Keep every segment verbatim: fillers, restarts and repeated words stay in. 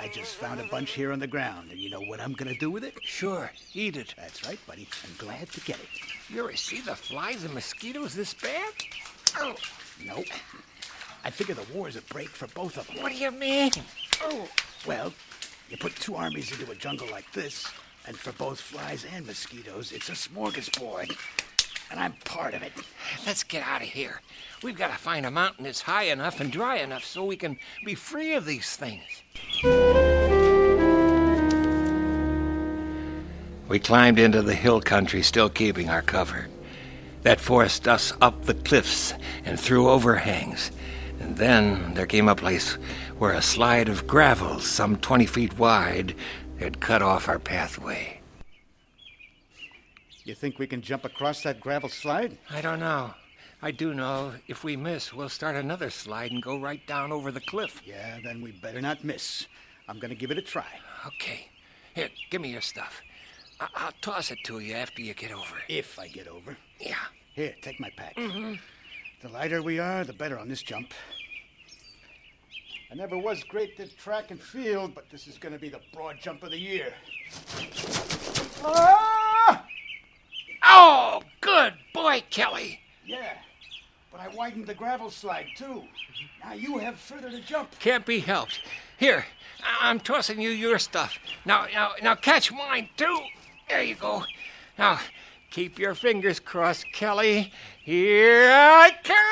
I just found a bunch here on the ground, and you know what I'm going to do with it? Sure, eat it. That's right, buddy. I'm glad to get it. You ever see the flies and mosquitoes this bad? Oh. Nope. I figure the war's a break for both of them. What do you mean? Oh. Well, you put two armies into a jungle like this, and for both flies and mosquitoes, it's a smorgasbord. And I'm part of it. Let's get out of here. We've got to find a mountain that's high enough and dry enough so we can be free of these things. We climbed into the hill country, still keeping our cover. That forced us up the cliffs and through overhangs. And then there came a place where a slide of gravel, some twenty feet wide, had cut off our pathway. You think we can jump across that gravel slide? I don't know. I do know if we miss, we'll start another slide and go right down over the cliff. Yeah, then we better not miss. I'm going to give it a try. Okay. Here, give me your stuff. I- I'll toss it to you after you get over. If I get over. Yeah. Here, take my pack. Mm-hmm. The lighter we are, the better on this jump. I never was great at track and field, but this is going to be the broad jump of the year. Ah! Oh, good boy, Kelly. Yeah, but I widened the gravel slide, too. Now you have further to jump. Can't be helped. Here, I- I'm tossing you your stuff. Now, now, now catch mine, too. There you go. Now, keep your fingers crossed, Kelly. Here I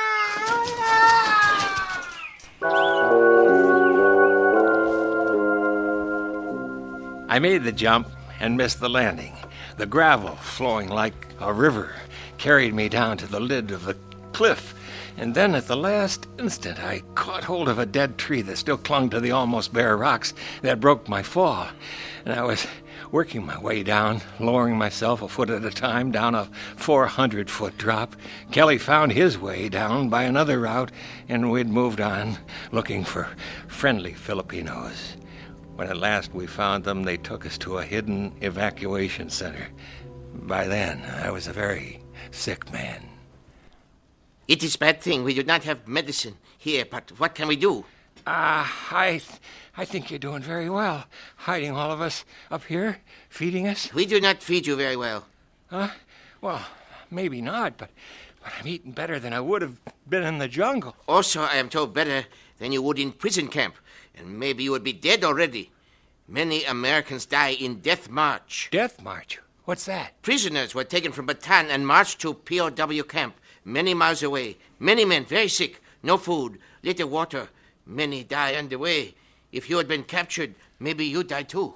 come! I made the jump and missed the landing. The gravel, flowing like a river, carried me down to the lid of the cliff. And then at the last instant, I caught hold of a dead tree that still clung to the almost bare rocks that broke my fall. And I was working my way down, lowering myself a foot at a time down a four hundred foot drop. Kelly found his way down by another route, and we'd moved on, looking for friendly Filipinos. When at last we found them, they took us to a hidden evacuation center. By then, I was a very sick man. It is bad thing we do not have medicine here, but what can we do? Ah, uh, I, th- I think you're doing very well, hiding all of us up here, feeding us. We do not feed you very well. Huh? Well, maybe not, but, but I'm eating better than I would have been in the jungle. Also, I am told better than you would in prison camp, and maybe you would be dead already. Many Americans die in Death March. Death March? What's that? Prisoners were taken from Bataan and marched to P O W camp, many miles away. Many men very sick, no food, little water. Many die on the way. If you had been captured, maybe you die too.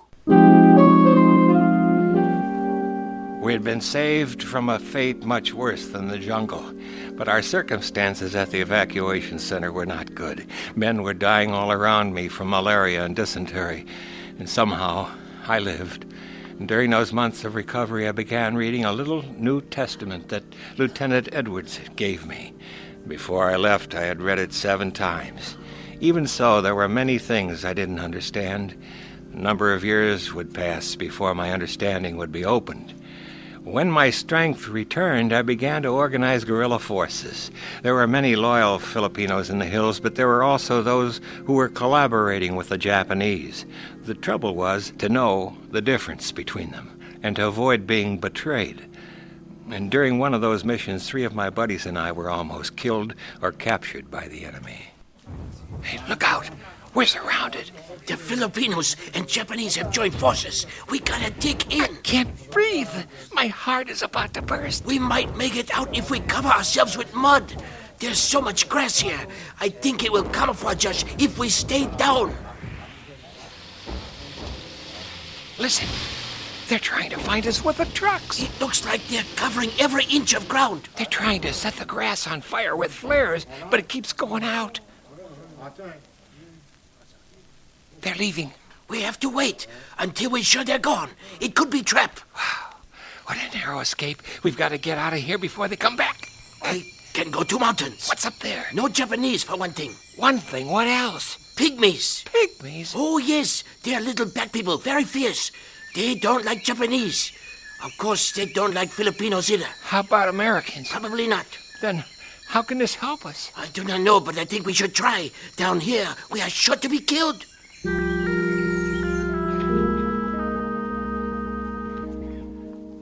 We had been saved from a fate much worse than the jungle, but our circumstances at the evacuation center were not good. Men were dying all around me from malaria and dysentery, and somehow I lived. And during those months of recovery, I began reading a little New Testament that Lieutenant Edwards gave me. Before I left, I had read it seven times. Even so, there were many things I didn't understand. A number of years would pass before my understanding would be opened. When my strength returned, I began to organize guerrilla forces. There were many loyal Filipinos in the hills, but there were also those who were collaborating with the Japanese. The trouble was to know the difference between them and to avoid being betrayed. And during one of those missions, three of my buddies and I were almost killed or captured by the enemy. Hey, look out! We're surrounded. The Filipinos and Japanese have joined forces. We gotta dig in. I can't breathe. My heart is about to burst. We might make it out if we cover ourselves with mud. There's so much grass here. I think it will camouflage us if we stay down. Listen. They're trying to find us with the trucks. It looks like they're covering every inch of ground. They're trying to set the grass on fire with flares, but it keeps going out. They're leaving. We have to wait until we're sure they're gone. It could be trap. Wow. What a narrow escape. We've got to get out of here before they come back. I can go to mountains. What's up there? No Japanese, for one thing. One thing? What else? Pygmies. Pygmies? Oh, yes. They're little black people, very fierce. They don't like Japanese. Of course, they don't like Filipinos either. How about Americans? Probably not. Then how can this help us? I do not know, but I think we should try. Down here, we are sure to be killed.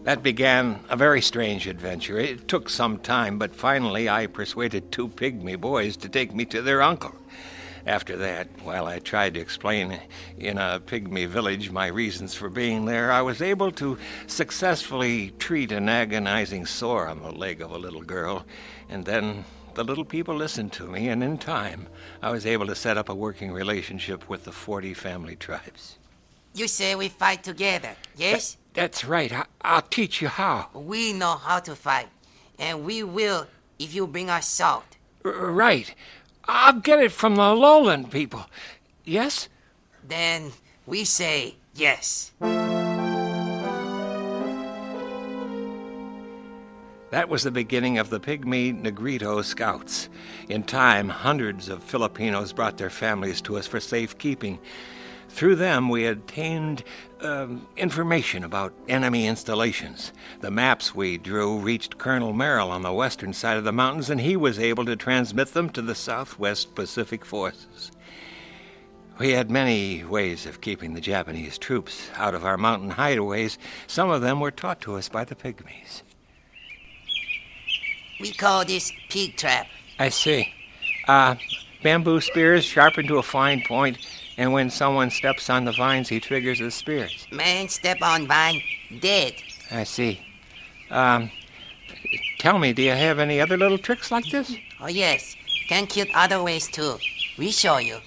That began a very strange adventure. It took some time, but finally I persuaded two pygmy boys to take me to their uncle. After that, while I tried to explain in a pygmy village my reasons for being there, I was able to successfully treat an agonizing sore on the leg of a little girl, and then the little people listened to me, and in time, I was able to set up a working relationship with the forty family tribes. You say we fight together, yes? That's right. I- I'll teach you how. We know how to fight, and we will if you bring us salt. R- right. I'll get it from the lowland people. Yes? Then we say yes. That was the beginning of the Pygmy Negrito Scouts. In time, hundreds of Filipinos brought their families to us for safekeeping. Through them, we obtained um, information about enemy installations. The maps we drew reached Colonel Merrill on the western side of the mountains, and he was able to transmit them to the Southwest Pacific Forces. We had many ways of keeping the Japanese troops out of our mountain hideaways. Some of them were taught to us by the Pygmies. We call this pig trap. I see. Uh, bamboo spears sharpened to a fine point, and when someone steps on the vines, he triggers the spears. Man step on vine, dead. I see. Um, tell me, do you have any other little tricks like this? Oh yes, can kill other ways too. We show you.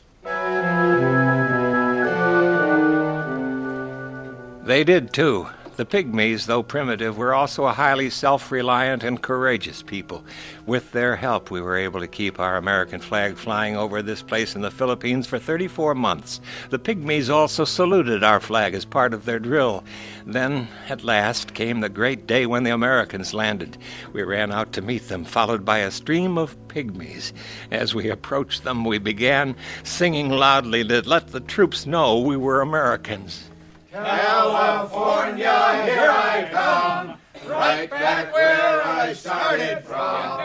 They did, too. The Pygmies, though primitive, were also a highly self-reliant and courageous people. With their help, we were able to keep our American flag flying over this place in the Philippines for thirty-four months. The Pygmies also saluted our flag as part of their drill. Then, at last, came the great day when the Americans landed. We ran out to meet them, followed by a stream of Pygmies. As we approached them, we began singing loudly to let the troops know we were Americans. California, here I come, right back where I started from.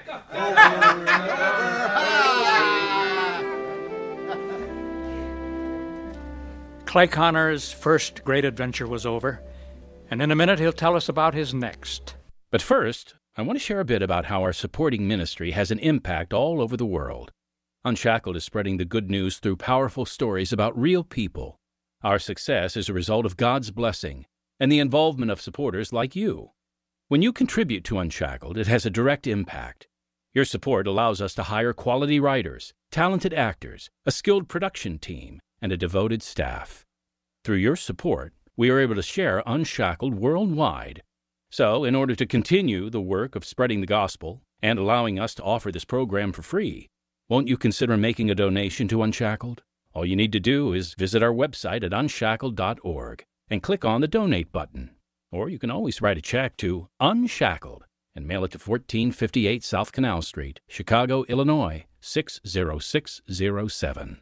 Clay Connor's first great adventure was over, and in a minute he'll tell us about his next. But first, I want to share a bit about how our supporting ministry has an impact all over the world. Unshackled is spreading the good news through powerful stories about real people. Our success is a result of God's blessing and the involvement of supporters like you. When you contribute to Unshackled, it has a direct impact. Your support allows us to hire quality writers, talented actors, a skilled production team, and a devoted staff. Through your support, we are able to share Unshackled worldwide. So, in order to continue the work of spreading the gospel and allowing us to offer this program for free, won't you consider making a donation to Unshackled? All you need to do is visit our website at unshackled dot org and click on the Donate button. Or you can always write a check to Unshackled and mail it to fourteen fifty-eight South Canal Street, Chicago, Illinois, six zero six zero seven.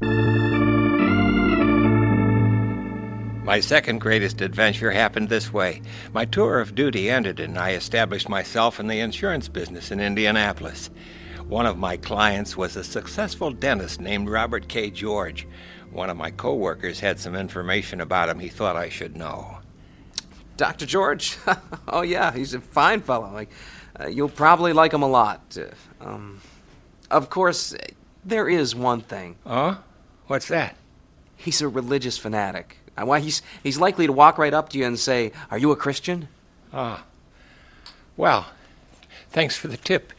My second greatest adventure happened this way. My tour of duty ended, and I established myself in the insurance business in Indianapolis. One of my clients was a successful dentist named Robert K. George. One of my co-workers had some information about him he thought I should know. Doctor George? Oh, yeah, he's a fine fellow. Like, uh, you'll probably like him a lot. Uh, um, of course, there is one thing. Oh? What's that? He's a religious fanatic. Uh, why, he's, he's likely to walk right up to you and say, "Are you a Christian?" Ah. Well, thanks for the tip.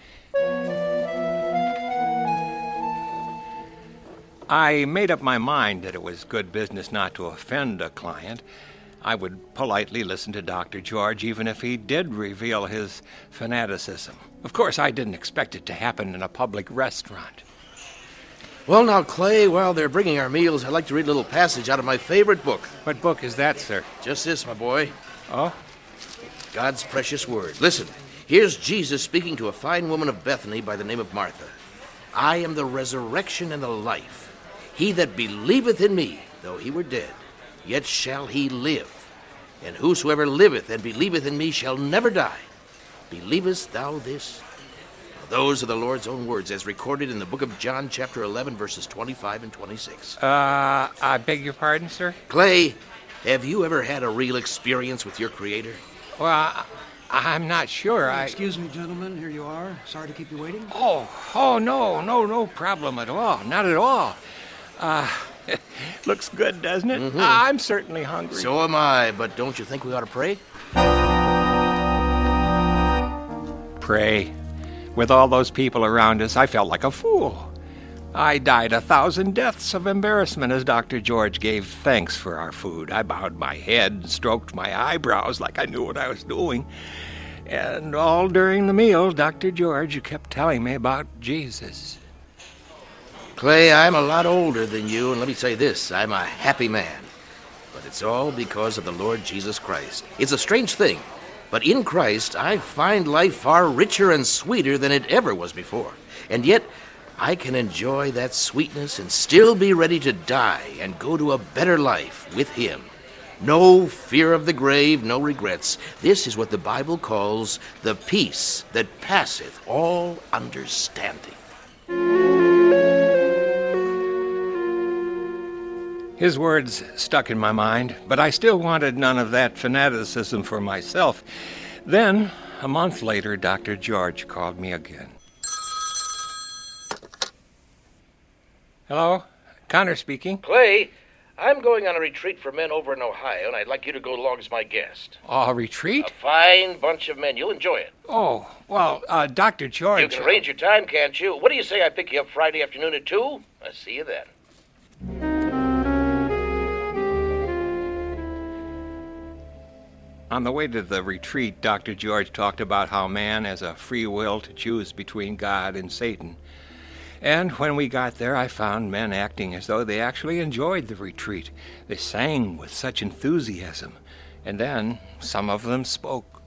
I made up my mind that it was good business not to offend a client. I would politely listen to Doctor George even if he did reveal his fanaticism. Of course, I didn't expect it to happen in a public restaurant. Well, now, Clay, while they're bringing our meals, I'd like to read a little passage out of my favorite book. What book is that, sir? Just this, my boy. Oh? God's precious word. Listen, here's Jesus speaking to a fine woman of Bethany by the name of Martha. I am the resurrection and the life. He that believeth in me, though he were dead, yet shall he live. And whosoever liveth and believeth in me shall never die. Believest thou this? Those are the Lord's own words as recorded in the book of John, chapter eleven, verses twenty-five and twenty-six. Uh, I beg your pardon, sir? Clay, have you ever had a real experience with your Creator? Well, I, I'm not sure. I... Excuse me, gentlemen. Here you are. Sorry to keep you waiting. Oh, oh, no, no, no problem at all. Not at all. Uh, looks good, doesn't it? Mm-hmm. I'm certainly hungry. So am I, but don't you think we ought to pray? Pray. With all those people around us, I felt like a fool. I died a thousand deaths of embarrassment as Doctor George gave thanks for our food. I bowed my head and stroked my eyebrows like I knew what I was doing. And all during the meal, Doctor George kept telling me about Jesus. Clay, I'm a lot older than you, and let me say this, I'm a happy man. But it's all because of the Lord Jesus Christ. It's a strange thing, but in Christ, I find life far richer and sweeter than it ever was before. And yet, I can enjoy that sweetness and still be ready to die and go to a better life with Him. No fear of the grave, no regrets. This is what the Bible calls the peace that passeth all understanding. His words stuck in my mind, but I still wanted none of that fanaticism for myself. Then, a month later, Doctor George called me again. Hello? Connor speaking. Clay, I'm going on a retreat for men over in Ohio, and I'd like you to go along as my guest. Oh, retreat? A fine bunch of men. You'll enjoy it. Oh, well, uh, Doctor George... You can arrange your time, can't you? What do you say I pick you up Friday afternoon at two? I'll see you then. On the way to the retreat, Doctor George talked about how man has a free will to choose between God and Satan. And when we got there, I found men acting as though they actually enjoyed the retreat. They sang with such enthusiasm. And then some of them spoke.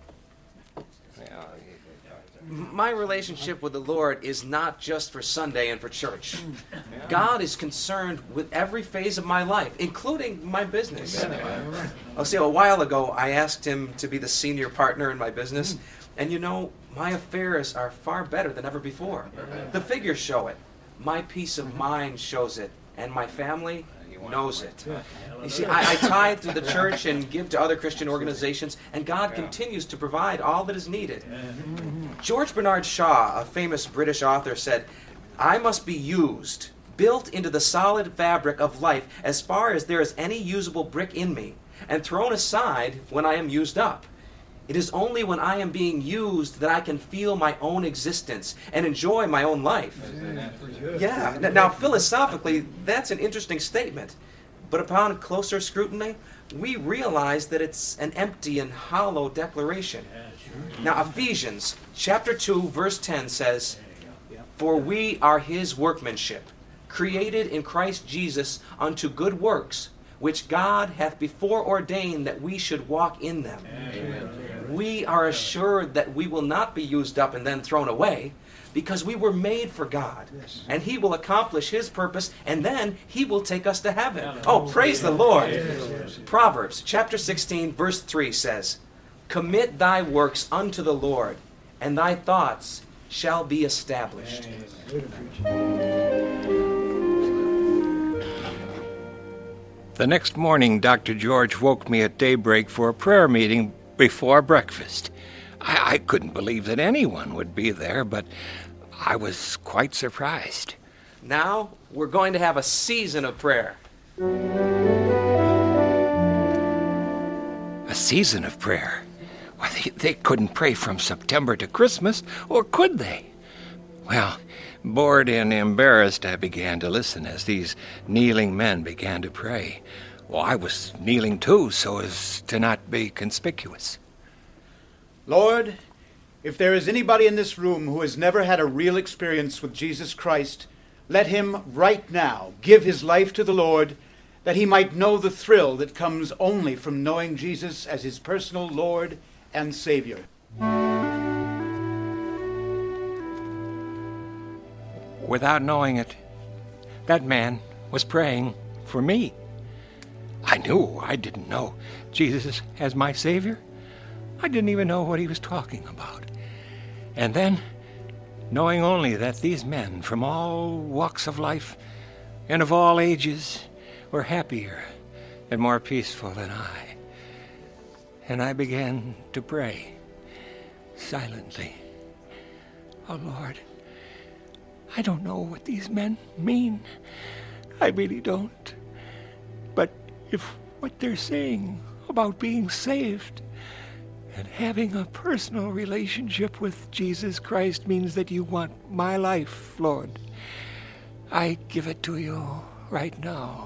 My relationship with the Lord is not just for Sunday and for church. God is concerned with every phase of my life, including my business. I'll see, a while ago, I asked him to be the senior partner in my business. And you know, my affairs are far better than ever before. The figures show it. My peace of mind shows it. And my family knows it. You see, I, I tithe to the church and give to other Christian organizations, and God continues to provide all that is needed. George Bernard Shaw, a famous British author, said, "I must be used, built into the solid fabric of life as far as there is any usable brick in me, and thrown aside when I am used up. It is only when I am being used that I can feel my own existence and enjoy my own life." Yeah. Now, philosophically, that's an interesting statement. But upon closer scrutiny, we realize that it's an empty and hollow declaration. Now, Ephesians chapter two, verse ten says, "For we are His workmanship, created in Christ Jesus unto good works, which God hath before ordained that we should walk in them." Amen. We are assured that we will not be used up and then thrown away, because we were made for God. Yes. And He will accomplish His purpose, and then He will take us to heaven. Oh, praise the Lord. Yes. Proverbs chapter sixteen, verse three says, "Commit thy works unto the Lord, and thy thoughts shall be established." The next morning, Doctor George woke me at daybreak for a prayer meeting before breakfast. I, I couldn't believe that anyone would be there, but I was quite surprised. Now we're going to have a season of prayer. A season of prayer? Well, they, they couldn't pray from September to Christmas, or could they? Well, bored and embarrassed, I began to listen as these kneeling men began to pray. Well, I was kneeling too, so as to not be conspicuous. Lord, if there is anybody in this room who has never had a real experience with Jesus Christ, let him right now give his life to the Lord, that he might know the thrill that comes only from knowing Jesus as his personal Lord and Savior. Without knowing it, that man was praying for me. I knew I didn't know Jesus as my Savior. I didn't even know what he was talking about. And then, knowing only that these men from all walks of life and of all ages were happier and more peaceful than I, And I began to pray silently. Oh, Lord, I don't know what these men mean. I really don't. But if what they're saying about being saved and having a personal relationship with Jesus Christ means that you want my life, Lord, I give it to you right now.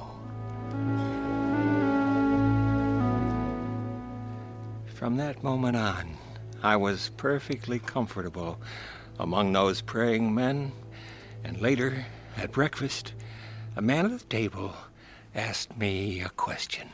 From that moment on, I was perfectly comfortable among those praying men, and later, at breakfast, a man at the table asked me a question.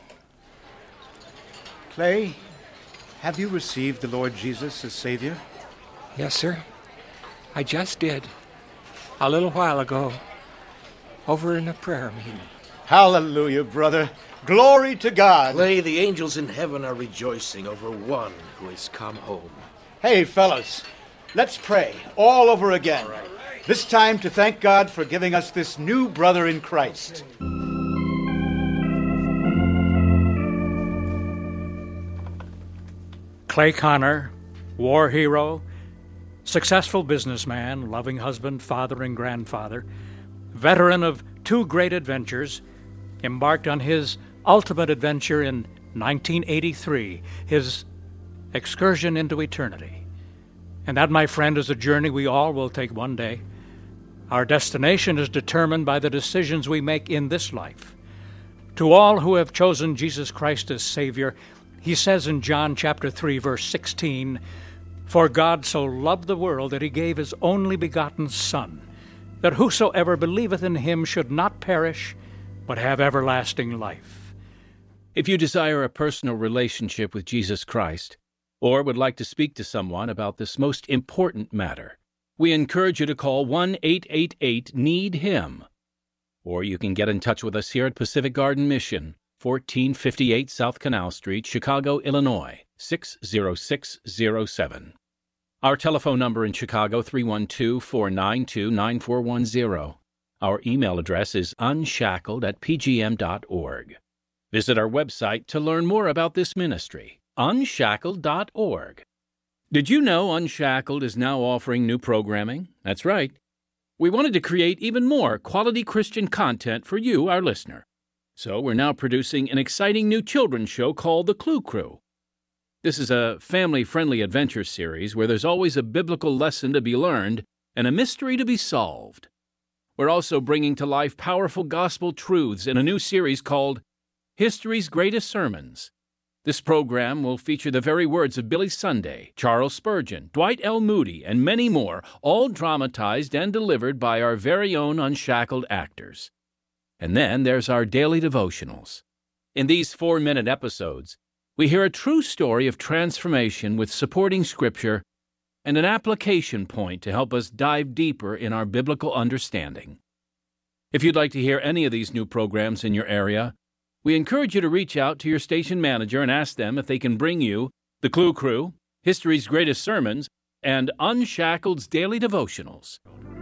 Clay, have you received the Lord Jesus as Savior? Yes, sir. I just did. A little while ago, over in a prayer meeting. Hallelujah, brother. Glory to God. Clay, the angels in heaven are rejoicing over one who has come home. Hey, fellas, let's pray all over again. All right. This time to thank God for giving us this new brother in Christ. Clay Connor, war hero, successful businessman, loving husband, father, and grandfather, veteran of two great adventures, embarked on his ultimate adventure in nineteen eighty-three, his excursion into eternity. And that, my friend, is a journey we all will take one day. Our destination is determined by the decisions we make in this life. To all who have chosen Jesus Christ as Savior, he says in John chapter three, verse sixteen, "For God so loved the world that he gave his only begotten Son, that whosoever believeth in him should not perish, but have everlasting life." If you desire a personal relationship with Jesus Christ, or would like to speak to someone about this most important matter, we encourage you to call one eight eight eight need him. Or you can get in touch with us here at Pacific Garden Mission, fourteen fifty-eight South Canal Street, Chicago, Illinois, six zero six zero seven. Our telephone number in Chicago, three one two, four nine two, nine four one zero. Our email address is unshackled at p g m dot org. Visit our website to learn more about this ministry, unshackled dot org. Did you know Unshackled is now offering new programming? That's right. We wanted to create even more quality Christian content for you, our listener. So we're now producing an exciting new children's show called The Clue Crew. This is a family-friendly adventure series where there's always a biblical lesson to be learned and a mystery to be solved. We're also bringing to life powerful gospel truths in a new series called History's Greatest Sermons. This program will feature the very words of Billy Sunday, Charles Spurgeon, Dwight L. Moody, and many more, all dramatized and delivered by our very own Unshackled actors. And then there's our daily devotionals. In these four-minute episodes, we hear a true story of transformation with supporting scripture and an application point to help us dive deeper in our biblical understanding. If you'd like to hear any of these new programs in your area, we encourage you to reach out to your station manager and ask them if they can bring you The Clue Crew, History's Greatest Sermons, and Unshackled's Daily Devotionals.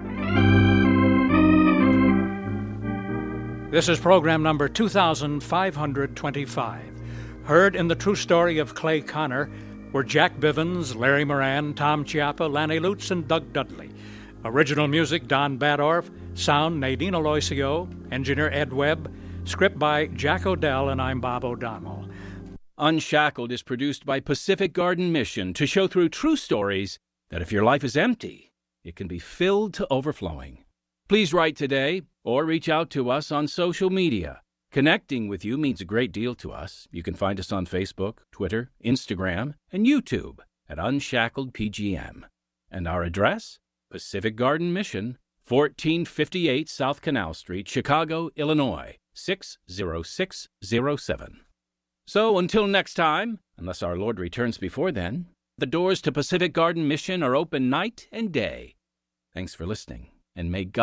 This is program number two thousand five hundred twenty-five. Heard in the true story of Clay Connor were Jack Bivens, Larry Moran, Tom Chiappa, Lanny Lutz, and Doug Dudley. Original music, Don Badorf. Sound, Nadine Aloisio. Engineer, Ed Webb. Script by Jack Odell, and I'm Bob O'Donnell. Unshackled is produced by Pacific Garden Mission to show through true stories that if your life is empty, it can be filled to overflowing. Please write today or reach out to us on social media. Connecting with you means a great deal to us. You can find us on Facebook, Twitter, Instagram, and YouTube at Unshackled P G M. And our address? Pacific Garden Mission, fourteen fifty-eight South Canal Street, Chicago, Illinois, six zero six zero seven. So until next time, unless our Lord returns before then, the doors to Pacific Garden Mission are open night and day. Thanks for listening, and may God